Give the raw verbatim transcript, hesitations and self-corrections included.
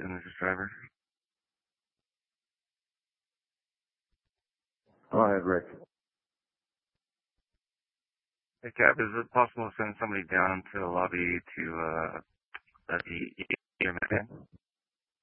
and this is driver. Go ahead, Rick. Hey, Cap, is it possible to send somebody down to the lobby to uh, let the E M S in?